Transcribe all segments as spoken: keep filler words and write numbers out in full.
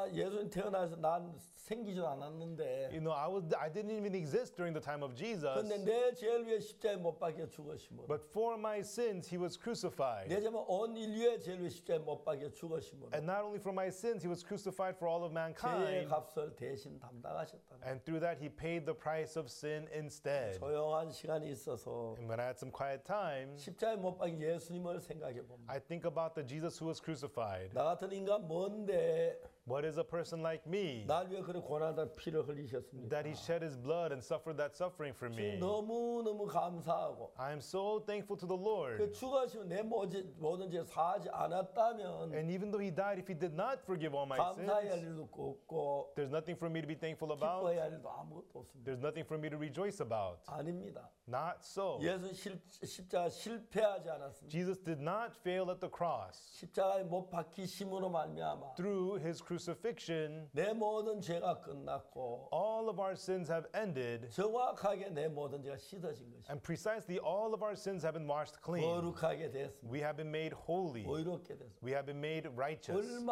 나 예수님 태어나서 난 생기지도 않았는데 You know, I was I didn't even exist during the time of Jesus. 근데 내 죄를 위해 십자가에 못 박혀 죽으심으로 But for my sins, he was crucified. 내 죄는 온 인류의 죄를 위해 십자가에 못 박혀 죽으심으로 And not only for my sins, he was crucified for all of 죄의 mankind. 값을 대신 담당하셨다. And through that, he paid the price of sin instead. 조용한 시간이 있어서 And when I had some quiet time, 십자가에 못 박힌 예수님을 생각해 봅니다. I think about the Jesus who was crucified. 나 같은 인간 뭔데 What is a person like me 날 위해 그런 고난과 피를 흘리셨습니까? that he shed his blood and suffered that suffering for me? 너무너무 감사하고 I am so thankful to the 그 Lord. 죽으시면 내 모든 모든 죄 사하지 않았다면 And even though he died, if he did not forgive all my 감사해야 할 sins, 일도 없고 there's nothing for me to be thankful about. 기뻐해야 할 일도 아무것도 없습니다. There's nothing for me to rejoice about. 아닙니다. Not so. 예수 실, 십자가 실패하지 않았습니다. Jesus did not fail at the cross. 십자가에 못 박히심으로 말미암아 Through his crucifixion, 내 모든 죄가 끝났고 all of our sins have ended, 정확하게 내 모든 죄가 씻어진 것입니다. and precisely all of our sins have been washed clean. 거룩하게 됐습니다. We have been made holy. 의롭게 됐습니다. We have been made righteous.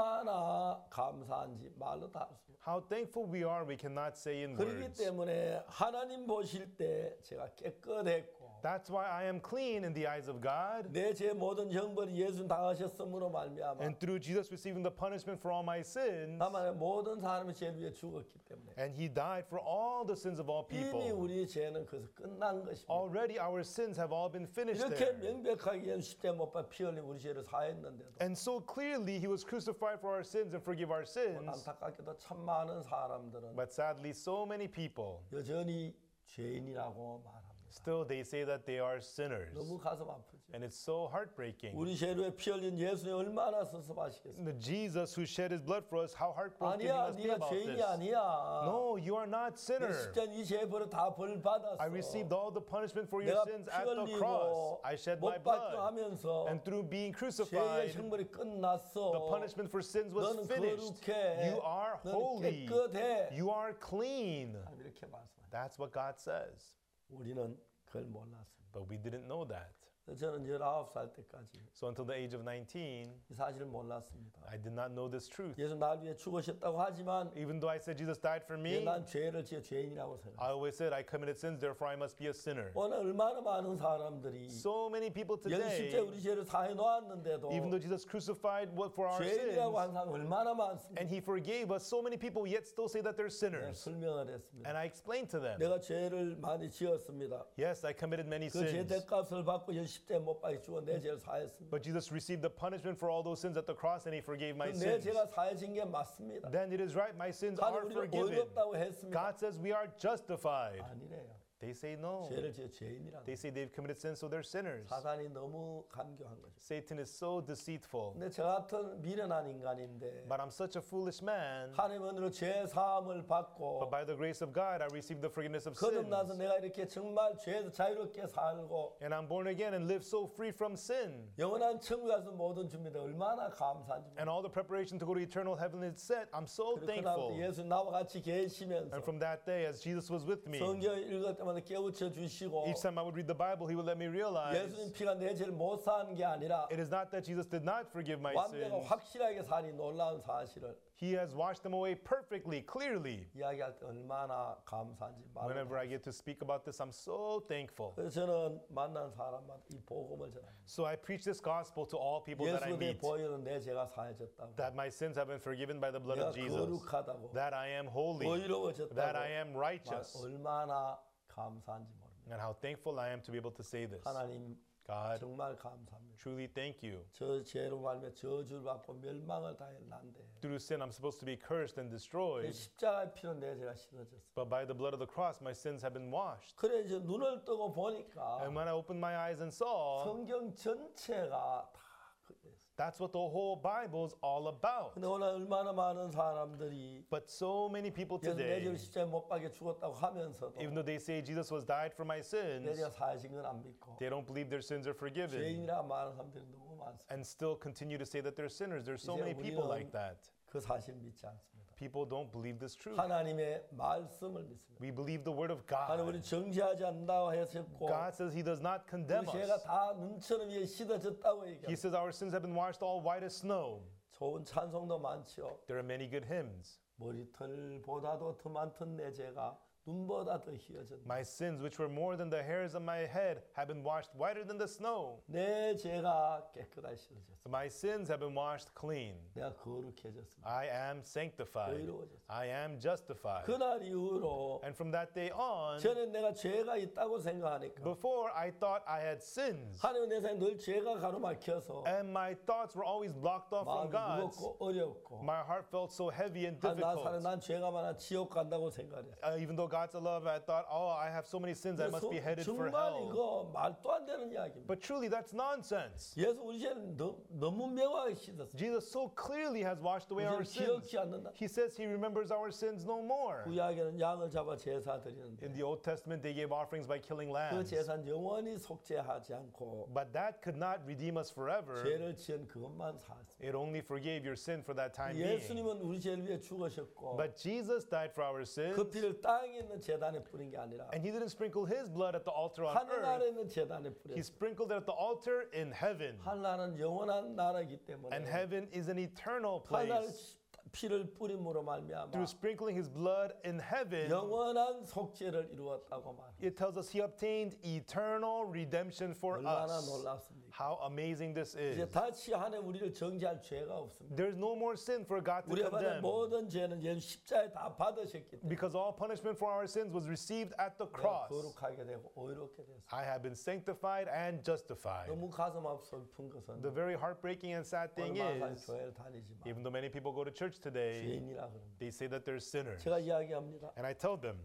얼마나 감사한지 말로 다 할 수 없습니다. How thankful we are, we cannot say in 그렇기 words. 때문에 하나님 보실 때 제가 깨끗했고 That's why I am clean in the eyes of God. 내 제 모든 형벌이 예수 당하셨으므로 말미암아 And through Jesus receiving the punishment for all my sins, 다만 모든 사람의 죄를 위해 죽었기 때문에 and he died for all the sins of all 이미 people. 우리 죄는 그래서 끝난 것입니다. Already our sins have all been finished 이렇게 there. 명백하게 예수 십자가에 못 박혀 피 흘린 우리 죄를 사했는데도 And so clearly he was crucified for our sins and forgive our sins. 안타깝게도 참 많은 사람들은 But sadly, so many people, 여전히 죄인이라고 말합니다. still they say that they are sinners. 너무 가슴 아프죠. And it's so heartbreaking. 우리 죄를 위해 피 흘린 예수님 얼마나 섭섭하시겠습니까? The Jesus who shed his blood for us, how heartbroken he 아니야, must be 네가 about 죄인이 this. 아니야. No, you are not 내 sinner. 십자가 이 죄의 벌을 다 벌 받았어. I received all the punishment for your 내가 sins 피 at the 흘리고 cross. I shed my 못 박혀 blood. 하면서 And through being 죄의 crucified, 형벌이 끝났어. the punishment for sins was 너는 finished. 거룩해. You are 너는 holy. 깨끗해. You are clean. 하나님 이렇게 말씀합니다. That's what God says. 우리는 그걸 몰랐습니다. But we didn't know that. 저는 열아홉 살 때까지 So until the age of nineteen, 이 사실을 몰랐습니다. I did not know this truth. 예수 날 위해 죽으셨다고 하지만 Even though I said Jesus died for me, 난 죄를 지어 죄인이라고 생각합니다. I always said I committed sins, therefore I must be a sinner. 오늘 얼마나 많은 사람들이 So many people 여기 십자에 today, 우리 죄를 사해 놓았는데도 even though Jesus crucified what for our 죄인이라고 sins, 하는 사람 얼마나 많습니까? and he forgave us, so many people yet still say that they're 내가 sinners. 설명을 했습니다. And I explained to them, 내가 죄를 많이 지었습니다. yes, I committed many 그 죄 sins, 대값을 받고 여기 십자에 못 박혀 죽어 내 죄를 사했습니다. but Jesus received the punishment for all those sins at the cross, and he forgave my 내 sins. 죄가 사해진 게 맞습니다. Then it is right, my sins 하나님 are 우리를 forgiven. 의롭다고 했습니다. God says we are justified. 아니래요. They say no. 죄를 지어 죄인이라는 They say they've committed sins, so they're sinners. 사단이 너무 간교한 거죠. Satan is so deceitful. 근데 저 같은 미련한 인간인데 But I'm such a foolish man. 하나님 은혜로 죄 사함을 But 받고 by the grace of God, I received the forgiveness of sins. 거듭나서 내가 이렇게 정말 죄에서 자유롭게 살고 And I'm born again and live so free from sin. 영원한 천국 가서 모든 준비돼 얼마나 감사한지. And all the preparation to go to eternal heaven is set. I'm so 그러나 thankful. 예수 나와 같이 계시면서 And from that day, as Jesus was with me, 성경 읽을 때마다 깨우쳐 주시고 each time I would read the Bible, he would let me realize 예수님 피가 내 죄를 못 사는 게 아니라 it is not that Jesus did not forgive my 완벽하고 sins. 확실하게 사니 놀라운 사실을 He has washed them away perfectly, clearly. 이야기할 때 얼마나 감사한지 말로. Whenever I get to speak about this, I'm so thankful. 그래서 저는 만난 사람마다 이 복음을 전합니다. So I preach this gospel to all people that I 예수에 대해 meet, 보여는 내 죄가 사해졌다고. that my sins have been forgiven by the blood 내가 of Jesus, 거룩하다고. that I am holy, 의로워졌다고. that I am righteous, 얼마나 감사한지 모릅니다. and how thankful I am to be able to say this. 하나님 God, 정말 감사합니다. truly thank you. 저 죄로 말며 저주를 받고 멸망을 당했는데 Through sin, I'm supposed to be cursed and destroyed, 십자가의 피로 내 죄가 씻어졌어. but by the blood of the cross, my sins have been washed. 그래 이제 눈을 뜨고 보니까 And when I opened my eyes and saw, 성경 전체가 다 그랬어. that's what the whole Bible is all about. 근데 오늘 얼마나 많은 사람들이 But so many people 예수 내 죄를 today, 십자가에 못 박여 죽었다고 하면서도 even though they say Jesus was died for my 내 sins, 죄가 사해진 건 안 믿고 they don't believe their sins are forgiven, 죄인이라 말하는 사람들이 너무 많습니다. and still continue to say that they're sinners. There's so 이제 many people 우리는 like that. 그 사실 믿지 않습니다. People don't believe this truth. 하나님의 말씀을 믿습니다. We believe the word of 하나님 우리 God. 정죄하지 않는다고 하셨고 God says he does not condemn 우리 죄가 us. 다 눈처럼 위에 씻어졌다고 He 얘기합니다. says our sins have been washed all white as snow. 좋은 찬송도 많지요. There are many good hymns. 머리털보다도 더 많던 내 죄가 눈보다 더 희어졌네. My sins, which were more than the hairs of my head, have been washed whiter than the snow. 내 죄가 깨끗하게 씻어졌어. My sins have been washed clean. 내가 거룩해졌습니다. I am sanctified. 의로워졌어. I am justified. 그날 이후로 And from that day on, 전에 내가 죄가 있다고 생각하니까 before I thought I had sins, 하나님 내 삶에 늘 죄가 가로막혀서 and my thoughts were always blocked off from 마음이 God's. 무겁고 어렵고 My heart felt so heavy and 아, 나 사는 difficult. 난 죄가 많아 지옥 간다고 생각했어. Uh, even though God's love, I thought, oh, I have so many sins, I must be headed for 정말 hell. 이거 말도 안 되는 이야기입니다. But truly, that's nonsense. 예수 우리 죄는 너, 너무 명확하게 씻었어. Jesus so clearly has washed away our 우리를 sins. 기억지 않는다. He says he remembers our sins no more. 구약에는 양을 잡아 제사 드리는데 In the Old Testament, they gave offerings by killing 그 lambs. 제사는 영원히 속죄하지 않고 But that could not redeem us forever. 죄를 지은 그것만 사았습니다. It only forgave your sin for that time being. 예수님은 우리 죄를 위해 죽으셨고 But Jesus died for our sins, 그 피를 땅에 있는 제단에 뿌린 게 아니라 and he didn't sprinkle his blood at the altar on 하늘 아래 earth. 있는 제단에 He 뿌렸어요. sprinkled it at the altar in heaven. 하나는 영원한 나라이기 때문에 And heaven is an eternal 하나님 place. 피를 뿌림으로 말미암아 Through sprinkling his blood in heaven, 영원한 속죄를 이루었다고 말해요. it tells us he obtained eternal redemption for 얼마나 us. 놀랍습니까? How amazing this 이제 is. 다시 하나님 우리를 정죄할 죄가 없습니다. There's no more sin for God to 우리가 받은 condemn. 모든 죄는 예수 십자에 다 받으셨기 때문에 Because all punishment for our sins was received at the 내가 cross. 거룩하게 되고 의롭게 됐어요. I have been sanctified and justified. 너무 가슴 아프 슬픈 것은 The very heartbreaking and sad thing 얼마나 is, 교회를 다니지만 even though many people go to church today, 죄인이라 그럽니다. they say that they're sinners. 제가 이야기합니다. And I tell them,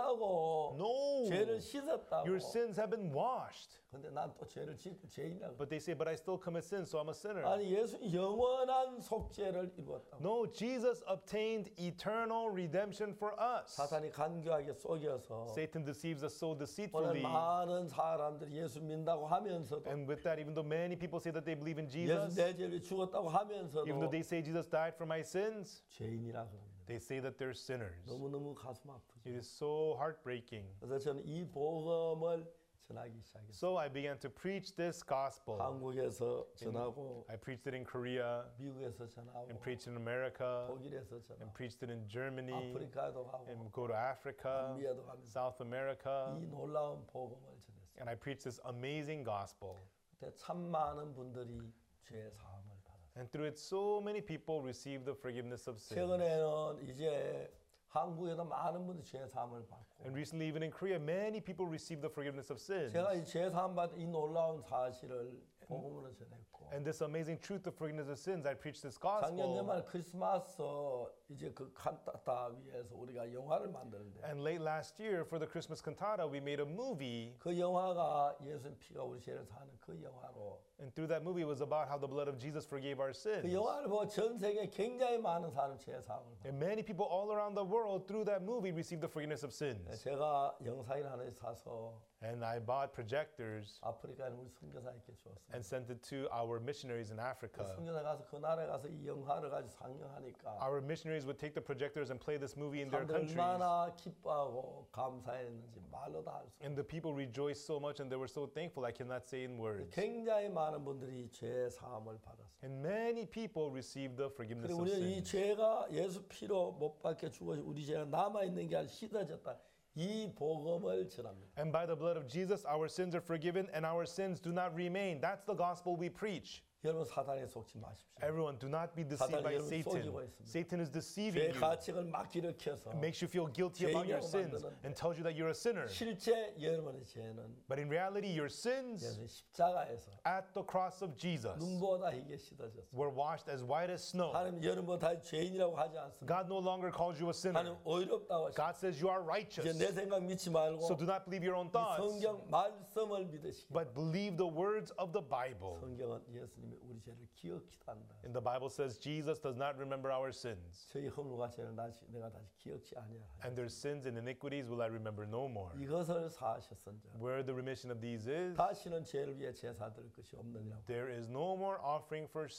아니라고 no, 죄를 씻었다고. your sins have been washed. 근데 난 또 죄를 짓고 죄인이라고. But they say, but I still commit sin, so I'm a sinner. 아니 예수 영원한 속죄를 이루었다고. No, Jesus obtained eternal redemption for us. 사탄이 간교하게 속여서 Satan deceives us so 오늘 deceitfully. 많은 사람들이 예수 믿는다고 하면서도 And with that, even though many people say that they believe in 예수 Jesus, 내 죄를 죽었다고 하면서도 even though they say Jesus died for my sins, 죄인이라 그럽니다. they say that they're sinners. 너무너무 가슴 아프죠. It is so heartbreaking. 그래서 저는 이 복음을 전하기 시작했어요. So I began to preach this gospel. 한국에서 전하고 I preached it in Korea, 미국에서 전하고 and preached it in America, 독일에서 and 전하고 preached it in Germany, 아프리카도 가고 and go to Africa, 남미에도 가면서 South America, 이 놀라운 복음을 전했어요. and I preached this amazing gospel. 그때 참 많은 분들이 죄 사함을 받았어요. And through it, so many people received the forgiveness of sins. 최근에는 이제 한국에도 많은 분들이 죄 사함을 받고 And recently, even in Korea, many people received the forgiveness of sins. 제가 이 죄 사함 받은 이 놀라운 사실을 복음으로 전했고 And this amazing truth of forgiveness of sins, I preached this 작년 gospel. 연말 크리스마스 이제 그 칸타타 위에서 우리가 영화를 만드는데 And late last year, for the Christmas cantata, we made a movie. 그 영화가 예수님 피가 우리 죄를 사는 그 영화로 And through that movie, it was about how the blood of Jesus forgave our sins. 그 영화를 보고 전 세계 굉장히 많은 사람 죄 사함을 받았어요. And many people all around the world, through that movie, received the forgiveness of sins. 제가 영상을 하나 사서 And I bought projectors 아프리카에 우리 선교사님께 줬습니다. and sent it to our missionaries in Africa. 선교사 가서 그 나라에 가서 이 영화를 가지고 상영하니까 Our missionaries would take the projectors and play this movie in their 사람들이 countries. 얼마나 기뻐하고 감사했는지 말로 다 할 수 없어요. And the people rejoiced so much and they were so thankful, I cannot say in words. 굉장히 많은 분들이 죄 사함을 받았어요. And many people received the forgiveness 그리고 of 우리는 이 sins. 죄가 예수 피로 못 박혀 죽어서 우리 죄가 남아 있는 게 아니라 씻어졌다. 이 복음을 전합니다. And by the blood of Jesus, our sins are forgiven and our sins do not remain. That's the gospel we preach. 여러분 사탄에 속지 마십시오. Everyone, do not be deceived 사탄이 by 여러분 Satan. 속이고 있습니다. Satan is 죄 deceiving you, 가책을 막 일으켜서 makes you feel guilty about your 죄인이라고 sins, 만드는데 and tells you that you're a sinner. 실제 여러분의 죄는 But in reality, your sins 예수 십자가에서 at the cross of Jesus 눈보다 희게 씻어졌어요. were washed as white as snow. 하나님 여러분보다 죄인이라고 하지 않습니다. God no longer calls you a sinner. 하나님 의롭다고 하시고 God says you are 이제 righteous. 내 생각 믿지 말고 So do not believe your own 이 thoughts, 성경 말씀을 믿으시기 but believe the words of the Bible. 성경은 예수님이 우리 죄를 기억지도 않는다. And the Bible says Jesus does not remember our sins. 저희 허물과 죄를 다시 내가 다시 기억지 아니하라. And their sins and iniquities will I remember no more. 이것을 사하셨은즉 Where the remission of these is, 다시는 죄를 위해 제사 드릴 것이 없느니라. there is no more offering for sin.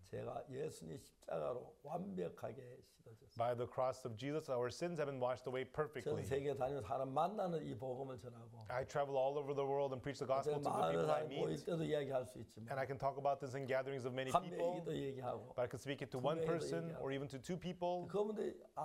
제가 예수님 십자가로 완벽하게 씻어졌어요. By the cross of Jesus, our sins have been washed away 전 perfectly. 세계 다니면서 사람 만나는 이 복음을 전하고 I travel all over the world and preach the gospel to the 많은 people I 사람 모일 meet. 때도 이야기할 수 있지만 And I can talk about this in gatherings of many 한 people, 명이도 얘기하고 but I can speak it to 두 one 명이도 person 얘기하고. or even to two people. 그런데